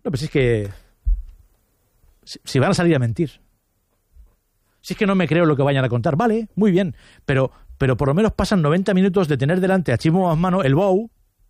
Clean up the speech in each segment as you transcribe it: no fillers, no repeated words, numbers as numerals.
No, pues es que... Si van a salir a mentir. Si es que no me creo lo que vayan a contar. Vale, muy bien. Pero por lo menos pasan 90 minutos de tener delante a Chimo Masmano el BOU,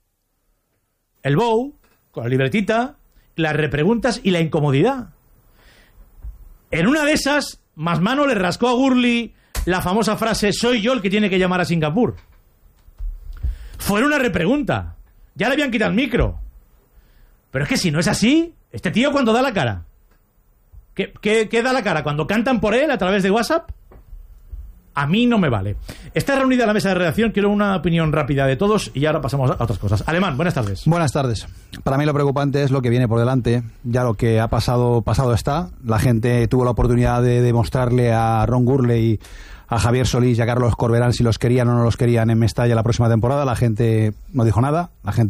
con la libretita, las repreguntas y la incomodidad. En una de esas, Masmano le rascó a Gurley la famosa frase: soy yo el que tiene que llamar a Singapur. Fue una repregunta. Ya le habían quitado el micro. Pero es que si no es así, este tío cuando da la cara. ¿Qué da la cara? ¿Cuando cantan por él a través de WhatsApp? A mí no me vale. Está reunida la mesa de redacción. Quiero una opinión rápida de todos y ahora pasamos a otras cosas. Alemán, buenas tardes. Buenas tardes. Para mí lo preocupante es lo que viene por delante. Ya lo que ha pasado está. La gente tuvo la oportunidad de demostrarle a Ron Gurley, a Javier Solís y a Carlos Corberán si los querían o no los querían en Mestalla la próxima temporada. La gente no dijo nada.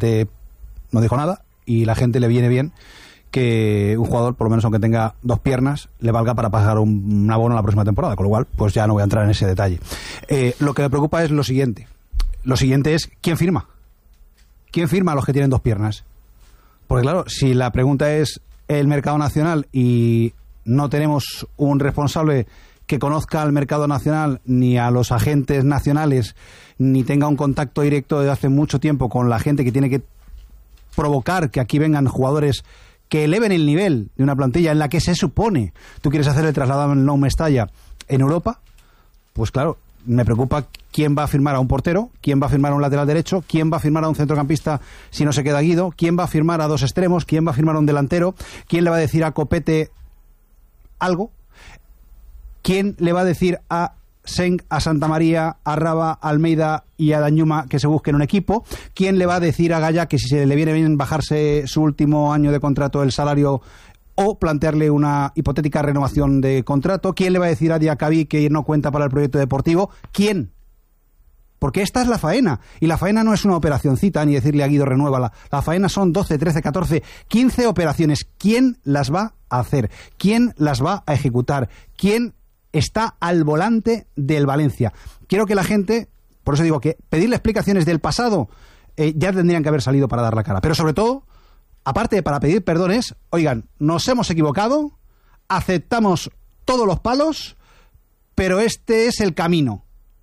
Y la gente le viene bien que un jugador, por lo menos aunque tenga 2 piernas, le valga para pagar un abono la próxima temporada, con lo cual pues ya no voy a entrar en ese detalle. Lo que me preocupa es lo siguiente es ¿quién firma? ¿Quién firma a los que tienen 2 piernas? Porque claro, si la pregunta es el mercado nacional y no tenemos un responsable que conozca al mercado nacional ni a los agentes nacionales, ni tenga un contacto directo desde hace mucho tiempo con la gente que tiene que provocar que aquí vengan jugadores que eleven el nivel de una plantilla en la que se supone tú quieres hacer el traslado en Nou Mestalla en Europa, pues claro, me preocupa quién va a firmar a un portero, quién va a firmar a un lateral derecho, quién va a firmar a un centrocampista si no se queda Guido, quién va a firmar a 2 extremos, quién va a firmar a un delantero, quién le va a decir a Copete algo, quién le va a decir a Seng, a Santa María, a Raba, a Almeida y a Dañuma que se busquen un equipo. ¿Quién le va a decir a Gaya que si se le viene bien bajarse su último año de contrato el salario o plantearle una hipotética renovación de contrato? ¿Quién le va a decir a Diacabí que no cuenta para el proyecto deportivo? ¿Quién? Porque esta es la faena. Y la faena no es una operacioncita ni decirle a Guido renuévala. La faena son 12, 13, 14, 15 operaciones. ¿Quién las va a hacer? ¿Quién las va a ejecutar? ¿Quién está al volante del Valencia? Quiero que la gente, por eso digo que pedirle explicaciones del pasado ya tendrían que haber salido para dar la cara. Pero sobre todo, aparte de para pedir perdones, oigan, nos hemos equivocado, aceptamos todos los palos, pero este es el camino.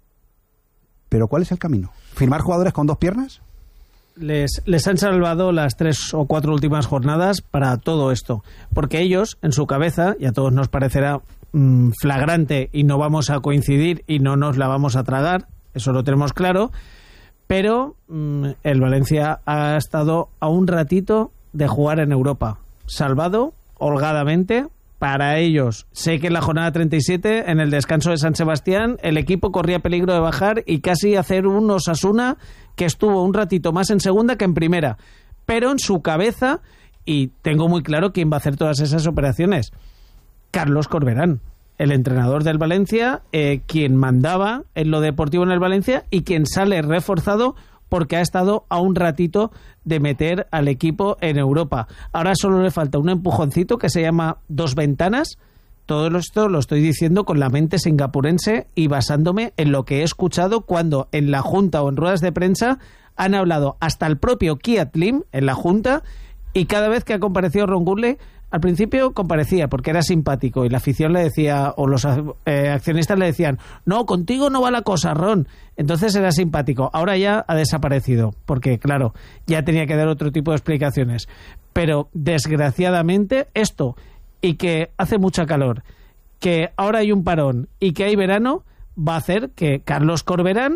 ¿Pero cuál es el camino? ¿Firmar jugadores con 2 piernas? Les han salvado las 3 o 4 últimas jornadas para todo esto, porque ellos, en su cabeza, y a todos nos parecerá flagrante y no vamos a coincidir y no nos la vamos a tragar, eso lo tenemos claro, pero el Valencia ha estado a un ratito de jugar en Europa, salvado holgadamente para ellos. Sé que en la jornada 37, en el descanso de San Sebastián, el equipo corría peligro de bajar y casi hacer un Osasuna que estuvo un ratito más en segunda que en primera, pero en su cabeza, y tengo muy claro quién va a hacer todas esas operaciones: Carlos Corberán, el entrenador del Valencia, quien mandaba en lo deportivo en el Valencia y quien sale reforzado porque ha estado a un ratito de meter al equipo en Europa. Ahora solo le falta un empujoncito que se llama 2 ventanas. Todo esto lo estoy diciendo con la mente singapurense y basándome en lo que he escuchado cuando en la Junta o en ruedas de prensa han hablado hasta el propio Kiat Lim en la Junta, y cada vez que ha comparecido Ron Gurley, al principio comparecía porque era simpático y la afición le decía, o los accionistas le decían, no, contigo no va la cosa, Ron. Entonces era simpático. Ahora ya ha desaparecido porque, claro, ya tenía que dar otro tipo de explicaciones. Pero desgraciadamente esto, y que hace mucha calor, que ahora hay un parón y que hay verano, va a hacer que Carlos Corberán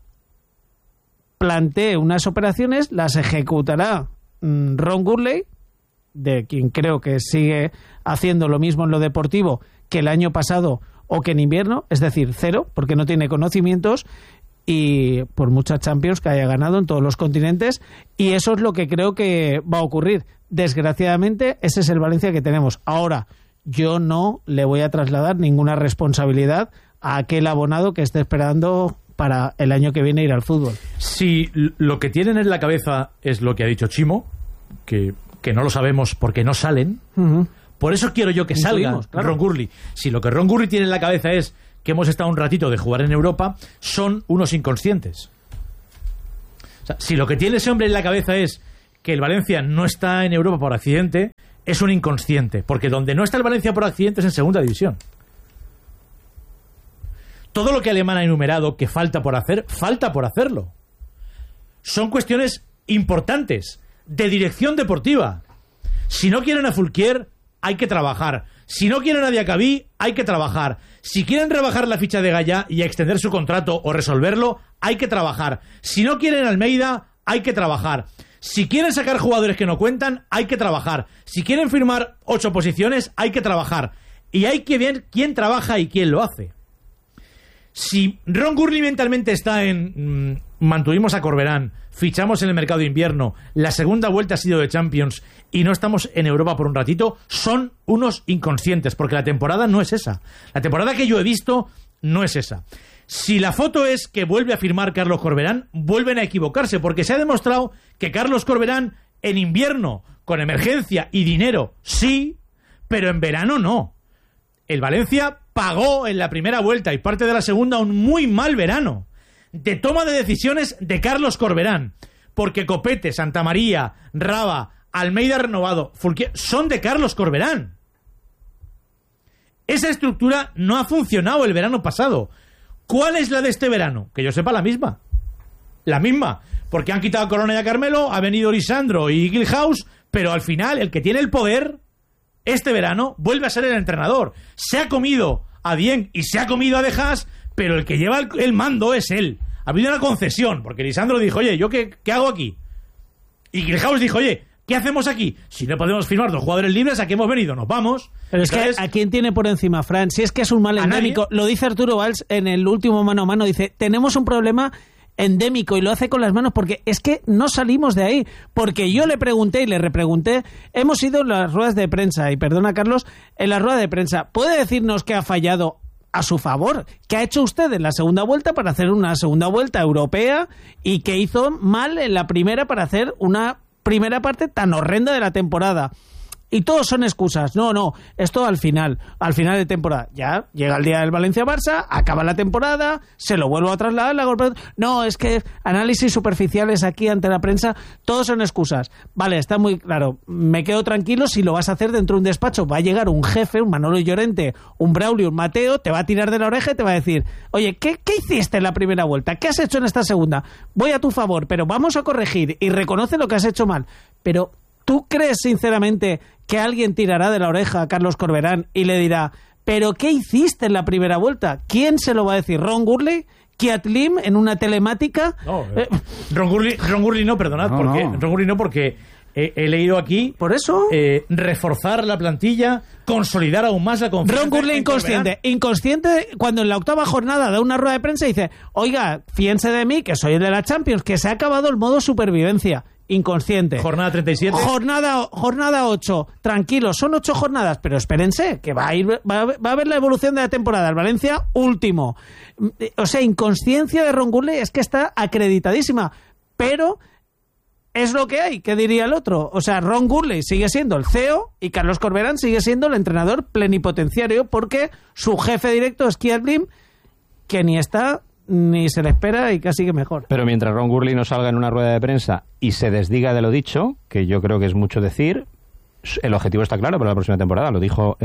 plantee unas operaciones, las ejecutará Ron Gurley, de quien creo que sigue haciendo lo mismo en lo deportivo que el año pasado o que en invierno, es decir, 0, porque no tiene conocimientos, y por muchas Champions que haya ganado en todos los continentes, y eso es lo que creo que va a ocurrir. Desgraciadamente, ese es el Valencia que tenemos. Ahora, yo no le voy a trasladar ninguna responsabilidad a aquel abonado que esté esperando para el año que viene ir al fútbol. Si lo que tienen en la cabeza es lo que ha dicho Chimo, que no lo sabemos porque no salen, por eso quiero yo que salga Ron Gurley. Si lo que Ron Gurley tiene en la cabeza es que hemos estado un ratito de jugar en Europa, son unos inconscientes. O sea, si lo que tiene ese hombre en la cabeza es que el Valencia no está en Europa por accidente es un inconsciente, porque donde no está el Valencia por accidente es en segunda división. Todo lo que Alemán ha enumerado que falta por hacer, falta por hacerlo. Son cuestiones importantes de dirección deportiva. Si no quieren a Fulquier, hay que trabajar. Si no quieren a Diacabí, hay que trabajar. Si quieren rebajar la ficha de Gaya y extender su contrato o resolverlo, hay que trabajar. Si no quieren a Almeida, hay que trabajar. Si quieren sacar jugadores que no cuentan, hay que trabajar. Si quieren firmar 8 posiciones, hay que trabajar. Y hay que ver quién trabaja y quién lo hace. Si Ron Gurley mentalmente está en mantuvimos a Corberán, fichamos en el mercado de invierno, la segunda vuelta ha sido de Champions y no estamos en Europa por un ratito, son unos inconscientes, porque la temporada no es esa. La temporada que yo he visto no es esa. Si la foto es que vuelve a firmar Carlos Corberán, vuelven a equivocarse, porque se ha demostrado que Carlos Corberán en invierno, con emergencia y dinero, sí, pero en verano no. El Valencia pagó en la primera vuelta y parte de la segunda un muy mal verano de toma de decisiones de Carlos Corberán, porque Copete, Santamaría, Raba, Almeida renovado, Fulquier, son de Carlos Corberán. Esa estructura no ha funcionado el verano pasado. ¿Cuál es la de este verano? Que yo sepa, la misma. La misma. Porque han quitado a Corona y a Carmelo, ha venido Lisandro y Gilhouse, pero al final el que tiene el poder este verano vuelve a ser el entrenador. Se ha comido a Dieng y se ha comido a De Haas, pero el que lleva el mando es él. Ha habido una concesión, porque Lisandro dijo, oye, ¿yo qué hago aquí? Y Gilhouse dijo, oye, ¿qué hacemos aquí? Si no podemos firmar 2 jugadores libres, ¿a qué hemos venido? Nos vamos. Pero es que ¿a quién tiene por encima, Fran? Si es que es un mal endémico. Lo dice Arturo Valls en el último mano a mano. Dice, tenemos un problema endémico, y lo hace con las manos porque es que no salimos de ahí. Porque yo le pregunté y le repregunté, hemos ido en las ruedas de prensa, y perdona Carlos, en la rueda de prensa, ¿puede decirnos que ha fallado a su favor? ¿Qué ha hecho usted en la segunda vuelta para hacer una segunda vuelta europea y que hizo mal en la primera para hacer una primera parte tan horrenda de la temporada? Y todos son excusas. No, esto al final de temporada. Ya llega el día del Valencia-Barça, acaba la temporada, se lo vuelvo a trasladar. No, es que análisis superficiales aquí ante la prensa, todos son excusas. Vale, está muy claro. Me quedo tranquilo si lo vas a hacer dentro de un despacho. Va a llegar un jefe, un Manolo Llorente, un Braulio, un Mateo, te va a tirar de la oreja y te va a decir, oye, ¿qué hiciste en la primera vuelta? ¿Qué has hecho en esta segunda? Voy a tu favor, pero vamos a corregir y reconoce lo que has hecho mal. Pero ¿tú crees sinceramente que alguien tirará de la oreja a Carlos Corberán y le dirá, ¿pero qué hiciste en la primera vuelta? ¿Quién se lo va a decir? ¿Ron Gurley? ¿Kiat Lim en una telemática? No, Ron Gurley no, perdonad, No, porque no. Ron Gurley no, porque he leído aquí ¿Por eso? reforzar la plantilla, consolidar aún más la confianza. Ron Gurley inconsciente cuando en la 8ª jornada da una rueda de prensa y dice, oiga, fíjense de mí, que soy el de la Champions, que se ha acabado el modo supervivencia. Inconsciente. Jornada 37. Jornada 8. Tranquilos, son 8 jornadas, pero espérense, que va a haber la evolución de la temporada. El Valencia, último. O sea, inconsciencia de Ron Gurley es que está acreditadísima, pero es lo que hay, ¿qué diría el otro? O sea, Ron Gurley sigue siendo el CEO y Carlos Corberán sigue siendo el entrenador plenipotenciario, porque su jefe directo es Kiat Lim, que ni está ni se le espera y casi que mejor. Pero mientras Ron Gurley no salga en una rueda de prensa y se desdiga de lo dicho, que yo creo que es mucho decir, el objetivo está claro para la próxima temporada. Lo dijo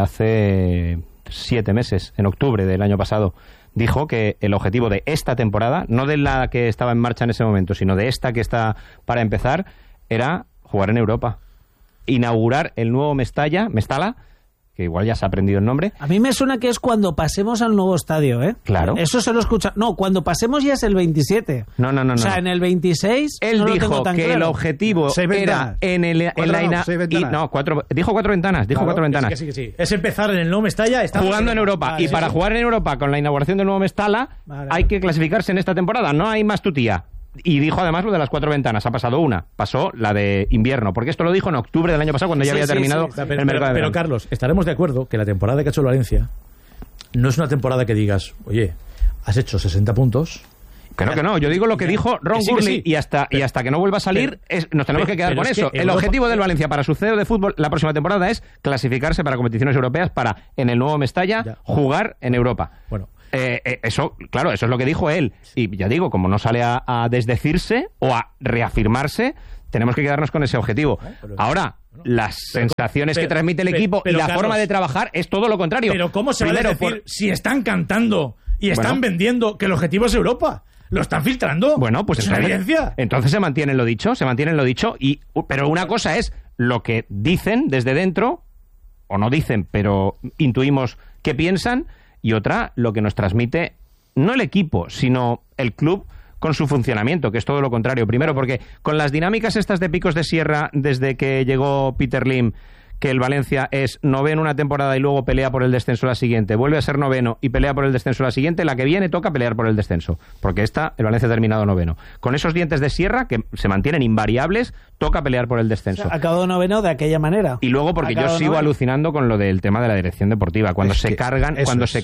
hace 7 meses, en octubre del año pasado. Dijo que el objetivo de esta temporada, no de la que estaba en marcha en ese momento, sino de esta que está para empezar, era jugar en Europa. Inaugurar el nuevo Mestalla, que igual ya se ha aprendido el nombre. A mí me suena que es cuando pasemos al nuevo estadio, ¿eh? Claro. Eso se lo escucha. No, cuando pasemos ya es el 27. No. O sea, en el 26 Él no lo dijo tengo tan que claro. el objetivo 6 era ventanas. en la 6 ventanas. dijo 4 ventanas. Dijo Claro, 4 ventanas. Que sí. Es empezar en el nuevo Mestalla. Jugando en Europa. Vale, Y para sí. jugar en Europa con la inauguración del nuevo Mestalla, Vale. hay que clasificarse en esta temporada. No hay más tutía. Y dijo además lo de las 4 ventanas. Ha pasado una. Pasó la de invierno. Porque esto lo dijo en octubre del año pasado, cuando ya Sí, había sí, terminado sí. el mercado de Pero verano. Carlos, estaremos de acuerdo que la temporada que ha hecho el Valencia no es una temporada que digas, oye, has hecho 60 puntos. Que no. Yo digo lo que dijo Ron Que sí, que Gurley. sí. Y hasta que no vuelva a salir, nos tenemos que quedar pero con es eso. que El Europa- objetivo del Valencia para su CEO de fútbol la próxima temporada es clasificarse para competiciones europeas, para en el nuevo Mestalla Ya. jugar en Europa. Bueno, Eso es lo que dijo él. Y ya digo, como no sale a desdecirse o a reafirmarse, tenemos que quedarnos con ese objetivo. Ahora, las sensaciones que transmite el equipo y la forma de trabajar es todo lo contrario. Pero ¿cómo se va a decir si están cantando y están vendiendo que el objetivo es Europa? ¿Lo están filtrando? Bueno, pues es una evidencia. Entonces se mantienen lo dicho, pero una cosa es lo que dicen desde dentro, o no dicen, pero intuimos que piensan, y otra, lo que nos transmite no el equipo, sino el club con su funcionamiento, que es todo lo contrario. Primero, porque con las dinámicas estas de picos de sierra, desde que llegó Peter Lim, que el Valencia es noveno una temporada y luego pelea por el descenso la siguiente, vuelve a ser noveno y pelea por el descenso la siguiente, la que viene toca pelear por el descenso, porque el Valencia ha terminado noveno. Con esos dientes de sierra, que se mantienen invariables, toca pelear por el descenso. O sea, acabó noveno de aquella manera. Y luego, porque yo sigo alucinando con lo del tema de la dirección deportiva, cuando se cargan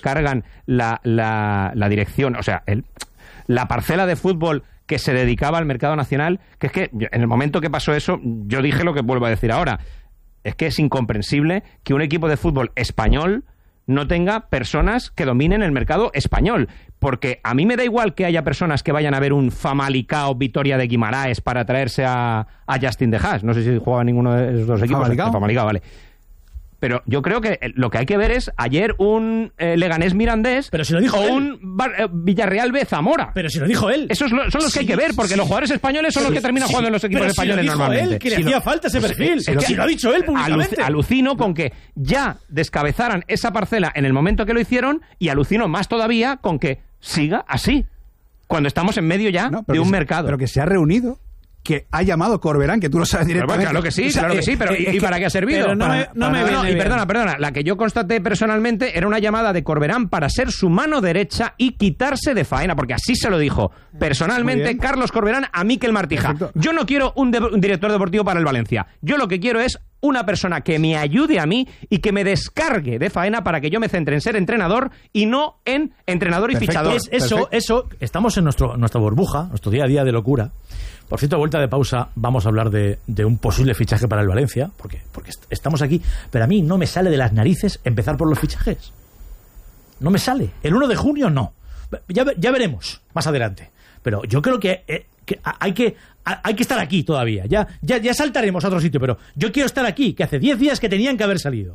la dirección, o sea, la parcela de fútbol que se dedicaba al mercado nacional, que es que en el momento que pasó eso, yo dije lo que vuelvo a decir ahora. Es que es incomprensible que un equipo de fútbol español no tenga personas que dominen el mercado español. Porque a mí me da igual que haya personas que vayan a ver un Famalicão Vitoria de Guimaraes para traerse a Justin De Haas. No sé si jugaba ninguno de esos dos equipos. Famalicão, vale. Pero yo creo que lo que hay que ver es ayer un Leganés Mirandés, pero si lo dijo o él. Un Villarreal B Zamora. Pero si lo dijo él. Esos son los que hay que ver, porque los jugadores españoles son los que terminan jugando en los equipos españoles normalmente. Él, que le hacía falta ese perfil. Si lo ha dicho él públicamente. Alucino con que ya descabezaran esa parcela en el momento que lo hicieron, y alucino más todavía con que siga así, cuando estamos en medio ya de un mercado. Pero que se ha reunido, que ha llamado Corberán, que tú lo sabes directamente. Claro que sí, pero ¿y para qué ha servido? Pero perdona, la que yo constaté personalmente era una llamada de Corberán para ser su mano derecha y quitarse de faena, porque así se lo dijo personalmente Carlos Corberán a Mikel Martija. Perfecto. Yo no quiero un director deportivo para el Valencia, yo lo que quiero es una persona que me ayude a mí y que me descargue de faena para que yo me centre en ser entrenador y no en entrenador y fichador. Eso, estamos en nuestra burbuja, nuestro día a día de locura. Por cierto, a vuelta de pausa vamos a hablar de un posible fichaje para el Valencia, porque estamos aquí, pero a mí no me sale de las narices empezar por los fichajes. No me sale. El 1 de junio no. Ya veremos más adelante. Pero yo creo que hay que estar aquí todavía. Ya saltaremos a otro sitio, pero yo quiero estar aquí, que hace 10 días que tenían que haber salido.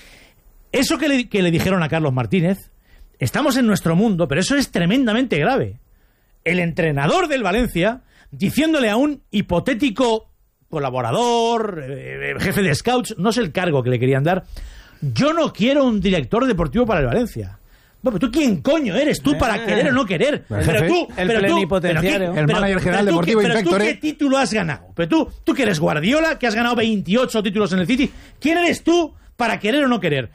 Eso que le dijeron a Carlos Martínez, estamos en nuestro mundo, pero eso es tremendamente grave. El entrenador del Valencia diciéndole a un hipotético colaborador, jefe de scouts, no sé el cargo que le querían dar, yo no quiero un director deportivo para el Valencia. Bueno, ¿tú quién coño eres? ¿Tú para querer o no querer? El plenipotenciario. El manager general deportivo Inspector. ¿Pero tú qué título has ganado? Pero tú que eres Guardiola, que has ganado 28 títulos en el City, ¿quién eres tú para querer o no querer?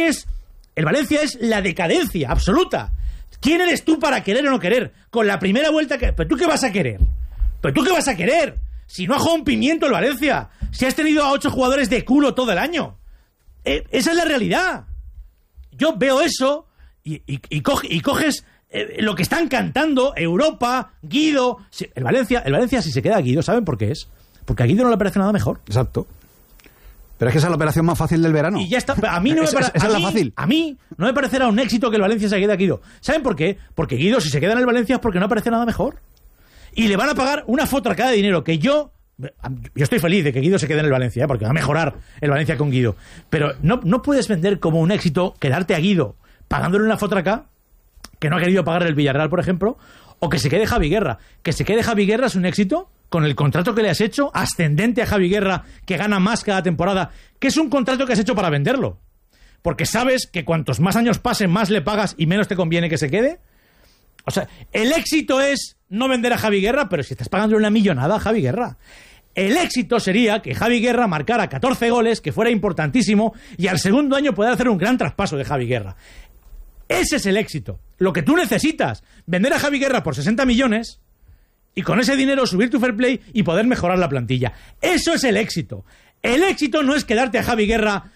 El Valencia es la decadencia absoluta. ¿Quién eres tú para querer o no querer? Con la primera vuelta ¿Pero tú qué vas a querer? ¿Pero tú qué vas a querer? Si no ha jugado un pimiento el Valencia. Si has tenido a 8 jugadores de culo todo el año. Esa es la realidad. Yo veo eso y coges lo que están cantando Europa, Guido. El Valencia, si se queda Guido, ¿saben por qué es? Porque a Guido no le parece nada mejor. Exacto. Pero es que esa es la operación más fácil del verano. Y ya está. A mí no me parece. Esa es la fácil. A mí no me parecerá un éxito que el Valencia se quede a Guido. ¿Saben por qué? Porque Guido, si se queda en el Valencia, es porque no aparece nada mejor. Y le van a pagar una fotracada de dinero que yo estoy feliz de que Guido se quede en el Valencia, porque va a mejorar el Valencia con Guido. Pero no puedes vender como un éxito quedarte a Guido pagándole una fotraca que no ha querido pagar el Villarreal, por ejemplo, o que se quede Javi Guerra. Que se quede Javi Guerra es un éxito con el contrato que le has hecho, ascendente a Javi Guerra, que gana más cada temporada, que es un contrato que has hecho para venderlo. Porque sabes que cuantos más años pasen, más le pagas y menos te conviene que se quede. O sea, el éxito es no vender a Javi Guerra, pero si estás pagando una millonada a Javi Guerra. El éxito sería que Javi Guerra marcara 14 goles, que fuera importantísimo, y al segundo año poder hacer un gran traspaso de Javi Guerra. Ese es el éxito. Lo que tú necesitas, vender a Javi Guerra por 60 millones y con ese dinero subir tu fair play y poder mejorar la plantilla. Eso es el éxito. El éxito no es quedarte a Javi Guerra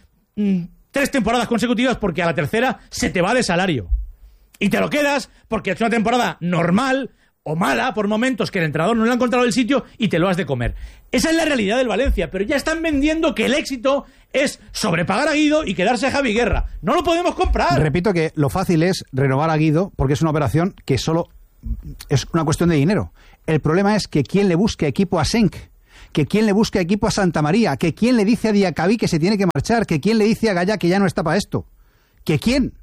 3 temporadas consecutivas porque a la tercera se te va de salario. Y te lo quedas porque es una temporada normal o mala por momentos que el entrenador no le ha encontrado el sitio y te lo has de comer. Esa es la realidad del Valencia, pero ya están vendiendo que el éxito es sobrepagar a Guido y quedarse a Javi Guerra. No lo podemos comprar. Repito que lo fácil es renovar a Guido porque es una operación que solo es una cuestión de dinero. El problema es que quién le busque equipo a Senk. que quién le busca equipo a Santa María, que quién le dice a Diacabí que se tiene que marchar, que quién le dice a Gallá que ya no está para esto. ¿Que quién?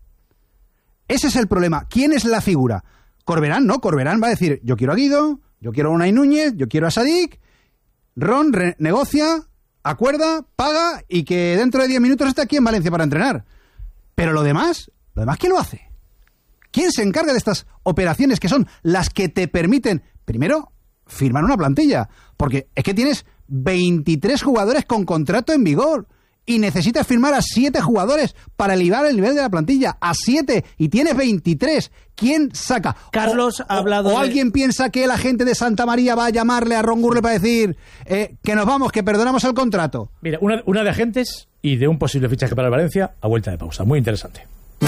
Ese es el problema. ¿Quién es la figura? Corberán, no. Corberán va a decir, yo quiero a Guido, yo quiero a Unai Núñez, yo quiero a Sadik. Ron negocia, acuerda, paga y que dentro de 10 minutos está aquí en Valencia para entrenar. Pero lo demás, ¿quién lo hace? ¿Quién se encarga de estas operaciones que son las que te permiten, primero, firmar una plantilla? Porque es que tienes 23 jugadores con contrato en vigor y necesitas firmar a 7 jugadores para elevar el nivel de la plantilla. A 7 y tienes 23. ¿Quién saca? Carlos ha hablado ¿O alguien piensa que la gente de Santa María va a llamarle a Ron Gurle para decir que nos vamos, que perdonamos el contrato? Mira, una de agentes y de un posible fichaje para el Valencia a vuelta de pausa. Muy interesante.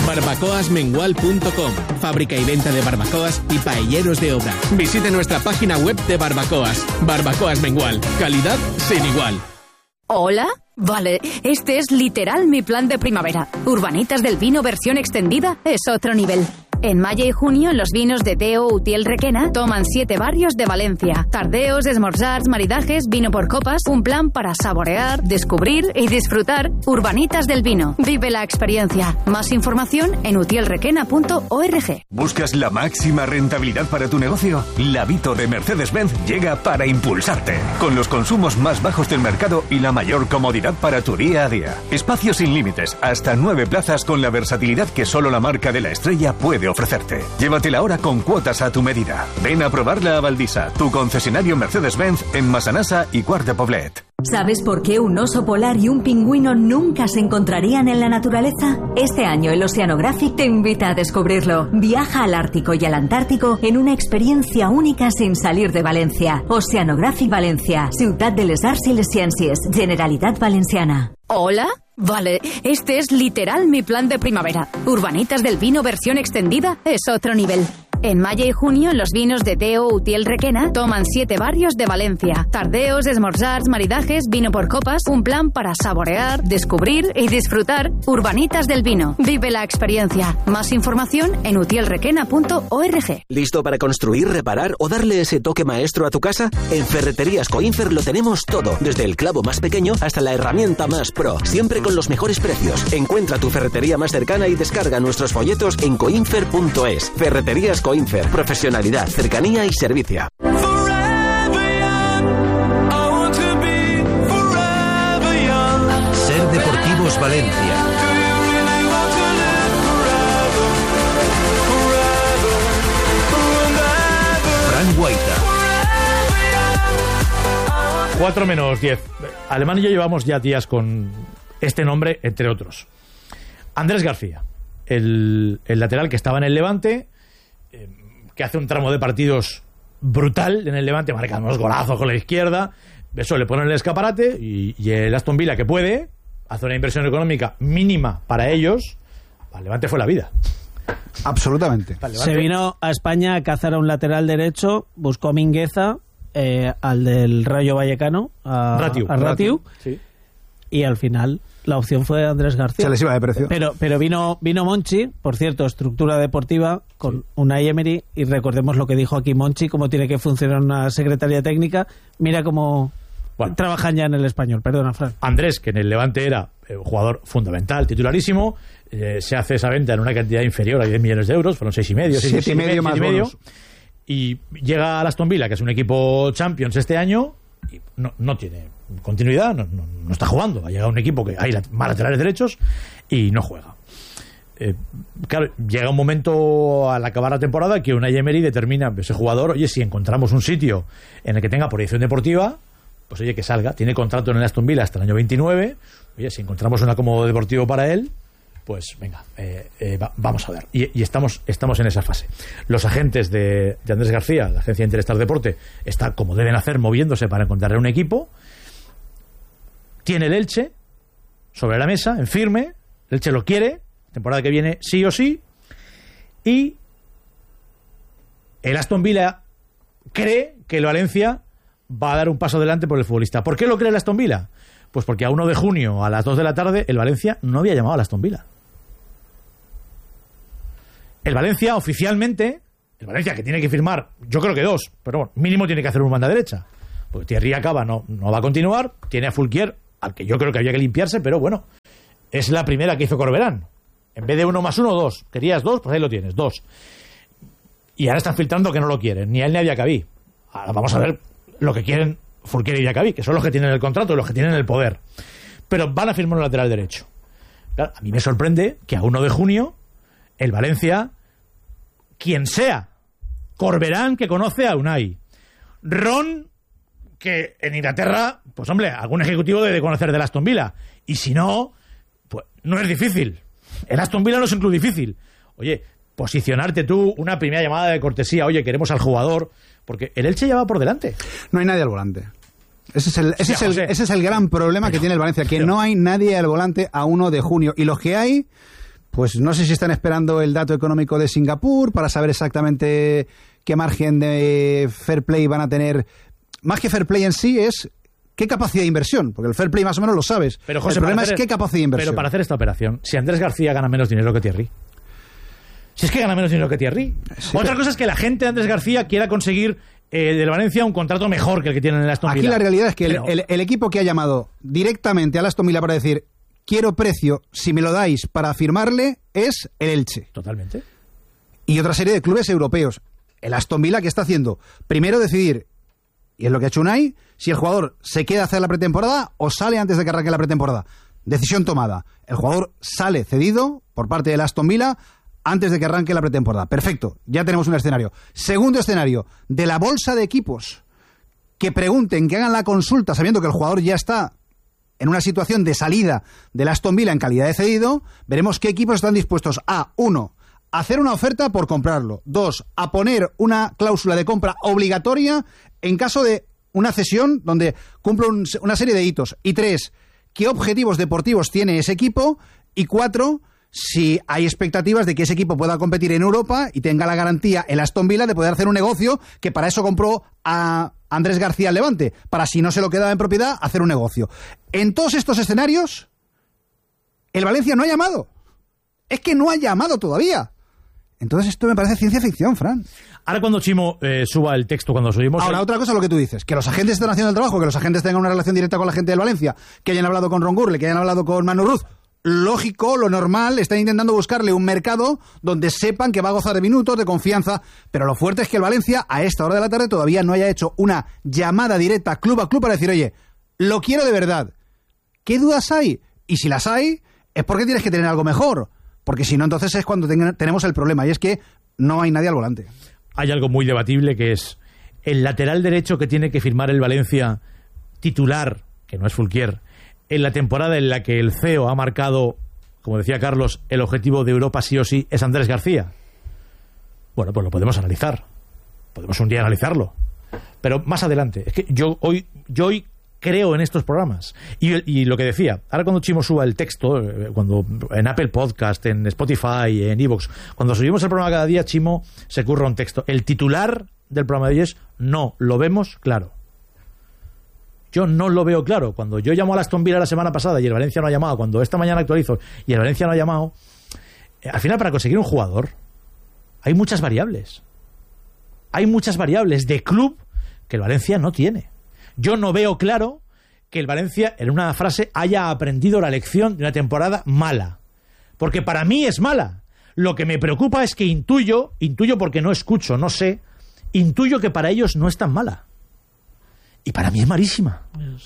Barbacoasmengual.com, fábrica y venta de barbacoas y paelleros de obra. Visite nuestra página web de barbacoas. Barbacoas Mengual, calidad sin igual. ¿Hola? Vale, este es literal mi plan de primavera. Urbanitas del Vino versión extendida es otro nivel. En mayo y junio, los vinos de Teo Utiel Requena toman 7 barrios de Valencia. Tardeos, esmorzars, maridajes, vino por copas. Un plan para saborear, descubrir y disfrutar. Urbanitas del Vino. Vive la experiencia. Más información en utielrequena.org. ¿Buscas la máxima rentabilidad para tu negocio? La Vito de Mercedes-Benz llega para impulsarte. Con los consumos más bajos del mercado y la mayor comodidad para tu día a día. Espacios sin límites, hasta 9 plazas con la versatilidad que solo la marca de la estrella puede ofrecerte. Llévatela ahora con cuotas a tu medida. Ven a probarla a Valdisa, tu concesionario Mercedes-Benz en Massanassa y Quart de Poblet. ¿Sabes por qué un oso polar y un pingüino nunca se encontrarían en la naturaleza? Este año el Oceanographic te invita a descubrirlo. Viaja al Ártico y al Antártico en una experiencia única sin salir de Valencia. Oceanographic Valencia, Ciutat de les Arts i les Ciències, Generalitat Valenciana. ¿Hola? Vale, este es literal mi plan de primavera. Urbanitas del Vino versión extendida es otro nivel. En mayo y junio, los vinos de Teo Utiel Requena toman 7 barrios de Valencia. Tardeos, esmorzars, maridajes, vino por copas. Un plan para saborear, descubrir y disfrutar. Urbanitas del Vino. Vive la experiencia. Más información en utielrequena.org. ¿Listo para construir, reparar o darle ese toque maestro a tu casa? En Ferreterías Coinfer lo tenemos todo, desde el clavo más pequeño hasta la herramienta más pro, siempre con los mejores precios. Encuentra tu ferretería más cercana y descarga nuestros folletos en coinfer.es. Ferreterías Coinfer, profesionalidad, cercanía y servicio. Ser Deportivos Valencia. Fran Guaita. 4 menos 10. Alemán y yo llevamos ya días con este nombre, entre otros. Andrés García, el lateral que estaba en el Levante, que hace un tramo de partidos brutal en el Levante, marca unos golazos con la izquierda, eso le pone en el escaparate y el Aston Villa, que puede, hace una inversión económica mínima para ellos, al Levante fue la vida. Absolutamente. Se vino a España a cazar a un lateral derecho, buscó a Mingueza, al del Rayo Vallecano, a Ratiu, sí. Y al final la opción fue Andrés García. Se les iba de precio. Pero vino Monchi, por cierto, estructura deportiva con Unai Emery, y recordemos lo que dijo aquí Monchi, cómo tiene que funcionar una secretaría técnica. Mira cómo trabajan ya en el Español. Perdona, Fran. Andrés, que en el Levante era un jugador fundamental, titularísimo, se hace esa venta en una cantidad inferior a 10 millones de euros, fueron 6,5, 7,5 más bonos. Y llega al Aston Villa, que es un equipo Champions este año, y no tiene continuidad, no está jugando. Ha llegado un equipo que hay más laterales derechos y no juega. Claro, llega un momento al acabar la temporada que Unai Emery determina, ese jugador, oye, si encontramos un sitio en el que tenga proyección deportiva, pues oye, que salga. Tiene contrato en el Aston Villa hasta el año 29. Oye, si encontramos un acomodo deportivo para él, pues venga, vamos a ver. Y estamos en esa fase. Los agentes de Andrés García, la agencia Interstar Deporte, está como deben hacer, moviéndose para encontrarle un equipo. Tiene el Elche sobre la mesa, en firme. El Elche lo quiere, temporada que viene sí o sí. Y el Aston Villa cree que el Valencia va a dar un paso adelante por el futbolista. ¿Por qué lo cree el Aston Villa? Pues porque a 1 de junio a las 2 de la tarde el Valencia no había llamado al Aston Villa. El Valencia oficialmente, el Valencia que tiene que firmar, yo creo que 2, pero bueno, mínimo tiene que hacer un banda derecha. Porque Thierry acaba, no va a continuar, tiene a Fulquier, al que yo creo que había que limpiarse, pero bueno, es la primera que hizo Corberán. En vez de 1 más 1, 2. Querías 2, pues ahí lo tienes, 2. Y ahora están filtrando que no lo quieren, ni a él ni a Diacabí. Ahora vamos a ver lo que quieren Fulquier y Diacabí, que son los que tienen el contrato y los que tienen el poder. Pero van a firmar un lateral derecho. Claro, a mí me sorprende que a 1 de junio el Valencia, quien sea, Corberán, que conoce a Unai, Ron, que en Inglaterra, pues hombre, algún ejecutivo debe de conocer del Aston Villa, y si no, pues no es difícil. El Aston Villa no es un club difícil. Oye, posicionarte tú, una primera llamada de cortesía, oye, queremos al jugador, porque el Elche ya va por delante. No hay nadie al volante. Ese es el gran problema que tiene el Valencia, que no hay nadie al volante a 1 de junio. Y los que hay, pues no sé si están esperando el dato económico de Singapur para saber exactamente qué margen de fair play van a tener. Más que fair play en sí es qué capacidad de inversión, porque el fair play más o menos lo sabes. Pero, José, el problema es qué capacidad de inversión. Pero para hacer esta operación, si Andrés García gana menos dinero que Thierry, si es que gana menos dinero que Thierry. Sí, otra cosa es que la gente de Andrés García quiera conseguir del Valencia un contrato mejor que el que tiene en el Aston Villa. Aquí la realidad es que el equipo que ha llamado directamente al Aston Villa para decir quiero precio, si me lo dais para firmarle, es el Elche. Totalmente. Y otra serie de clubes europeos. El Aston Villa, ¿qué está haciendo? Primero decidir, y es lo que ha hecho Unai, si el jugador se queda a hacer la pretemporada o sale antes de que arranque la pretemporada. Decisión tomada. El jugador sale cedido por parte del Aston Villa antes de que arranque la pretemporada. Perfecto, ya tenemos un escenario. Segundo escenario, de la bolsa de equipos que pregunten, que hagan la consulta sabiendo que el jugador ya está en una situación de salida del Aston Villa en calidad de cedido, veremos qué equipos están dispuestos a, 1, hacer una oferta por comprarlo, 2, a poner una cláusula de compra obligatoria en caso de una cesión donde cumple una serie de hitos, y 3, qué objetivos deportivos tiene ese equipo, y 4, si hay expectativas de que ese equipo pueda competir en Europa y tenga la garantía el Aston Villa de poder hacer un negocio, que para eso compró a Andrés García al Levante, para si no se lo quedaba en propiedad, hacer un negocio. En todos estos escenarios, el Valencia no ha llamado. Es que no ha llamado todavía. Entonces esto me parece ciencia ficción, Fran. Ahora cuando Chimo suba el texto, cuando subimos... Ahora, otra cosa es lo que tú dices, que los agentes están haciendo el trabajo, que los agentes tengan una relación directa con la gente del Valencia, que hayan hablado con Ron Gurle, que hayan hablado con Manu Ruz. Lógico, lo normal, están intentando buscarle un mercado donde sepan que va a gozar de minutos, de confianza, pero lo fuerte es que el Valencia a esta hora de la tarde todavía no haya hecho una llamada directa club a club para decir, oye, lo quiero de verdad. ¿Qué dudas hay? Y si las hay, es porque tienes que tener algo mejor, porque si no, entonces es cuando tenemos el problema, y es que no hay nadie al volante. Hay algo muy debatible, que es el lateral derecho que tiene que firmar el Valencia titular, que no es Fulquier, en la temporada en la que el CEO ha marcado, como decía Carlos, el objetivo de Europa sí o sí, es Andrés García. Bueno, pues lo podemos analizar. Podemos un día analizarlo. Pero más adelante. Es que yo hoy creo en estos programas. Y lo que decía, ahora cuando Chimo suba el texto, cuando en Apple Podcast, en Spotify, en iVoox, cuando subimos el programa cada día, Chimo se curra un texto. El titular del programa de hoy es: no lo vemos claro. Yo no lo veo claro. Cuando yo llamo a Aston Villa la semana pasada y el Valencia no ha llamado, cuando esta mañana actualizo y el Valencia no ha llamado, al final para conseguir un jugador hay muchas variables. Hay muchas variables de club que el Valencia no tiene. Yo no veo claro que el Valencia, en una frase, haya aprendido la lección de una temporada mala. Porque para mí es mala. Lo que me preocupa es que intuyo porque no escucho, no sé, intuyo que para ellos no es tan mala. Y para mí es malísima.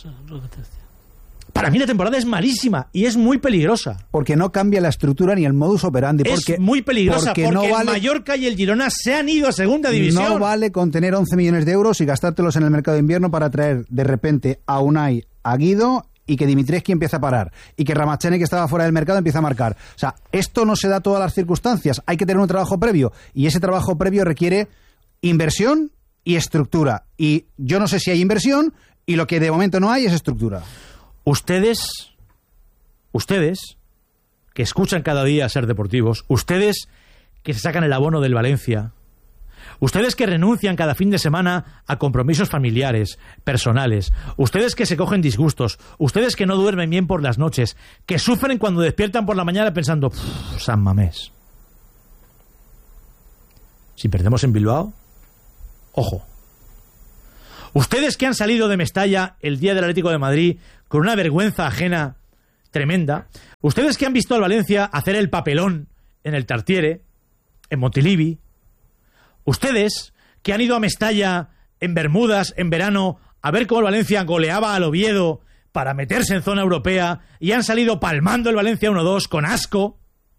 Para mí la temporada es malísima y es muy peligrosa. Porque no cambia la estructura ni el modus operandi. Es muy peligrosa porque no vale, el Mallorca y el Girona se han ido a segunda división. No vale con tener 11 millones de euros y gastártelos en el mercado de invierno para traer de repente a Unai, a Guido, y que Dimitrescu empiece a parar, y que Ramachene, que estaba fuera del mercado, empiece a marcar. O sea, esto no se da todas las circunstancias. Hay que tener un trabajo previo, y ese trabajo previo requiere inversión y estructura. Y yo no sé si hay inversión, y lo que de momento no hay es estructura. Ustedes que escuchan cada día Ser Deportivos, ustedes que se sacan el abono del Valencia, ustedes que renuncian cada fin de semana a compromisos familiares, personales, ustedes que se cogen disgustos, ustedes que no duermen bien por las noches, que sufren cuando despiertan por la mañana pensando, San Mamés, si perdemos en Bilbao, ojo, Ustedes que han salido de Mestalla el día del Atlético de Madrid con una vergüenza ajena tremenda. Ustedes que han visto al Valencia hacer el papelón en el Tartiere, en Montilivi. Ustedes que han ido a Mestalla en Bermudas en verano a ver cómo el Valencia goleaba al Oviedo para meterse en zona europea y han salido palmando el Valencia 1-2 con asco.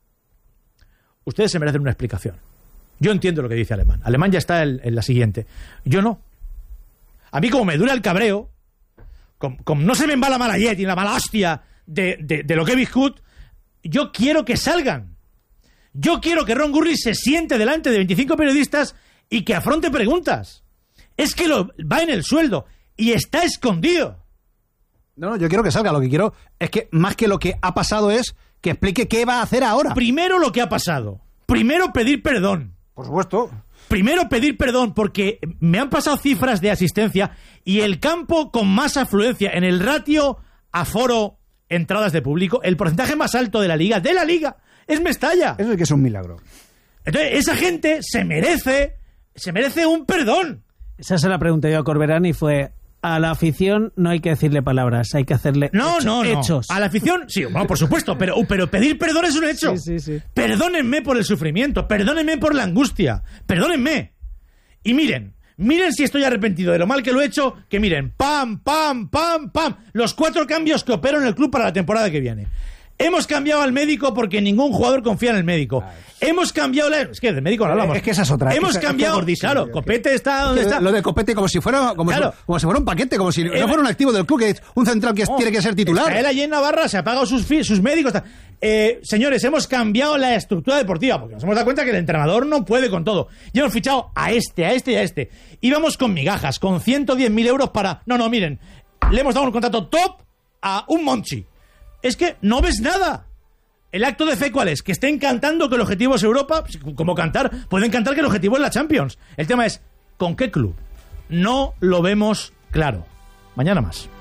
Ustedes se merecen una explicación. Yo entiendo lo que dice Alemán. Alemán ya está en la siguiente. Yo no. A mí, como me dura el cabreo, como no se me embala mala jet y la mala hostia de lo que es Hood, yo quiero que salgan. Yo quiero que Ron Gurley se siente delante de 25 periodistas y que afronte preguntas. Es que va en el sueldo y está escondido. No, yo quiero que salga. Lo que quiero es que, más que lo que ha pasado, es que explique qué va a hacer ahora. Primero lo que ha pasado. Primero pedir perdón. Por supuesto. Primero pedir perdón, porque me han pasado cifras de asistencia y el campo con más afluencia en el ratio aforo entradas de público, el porcentaje más alto de la liga, es Mestalla. Eso es que es un milagro. Entonces, esa gente se merece un perdón. Esa se la pregunté yo a Corberán y fue: a la afición no hay que decirle palabras, hay que hacerle hechos. A la afición, sí, bueno, por supuesto, pero pedir perdón es un hecho. Sí. Perdónenme por el sufrimiento, perdónenme por la angustia, perdónenme. Y miren si estoy arrepentido de lo mal que lo he hecho, que miren, pam, los 4 cambios que opero en el club para la temporada que viene. Hemos cambiado al médico porque ningún jugador confía en el médico. Hemos cambiado es que del médico no hablamos. Es que esa es otra. Hemos cambiado, claro, Copete está donde está. Lo de Copete como si fuera como si fuera un paquete, como si no fuera un activo del club, que es un central que tiene que ser titular. Él allí en Navarra se ha pagado sus médicos. Señores, hemos cambiado la estructura deportiva porque nos hemos dado cuenta que el entrenador no puede con todo. Y hemos fichado a este y a este. Íbamos con migajas, con 110.000 euros para... No, miren, le hemos dado un contrato top a un Monchi. Es que no ves nada. El acto de fe, ¿cuál es? Que estén cantando que el objetivo es Europa. Como cantar, pueden cantar que el objetivo es la Champions. El tema es, ¿con qué club? No lo vemos claro. Mañana más.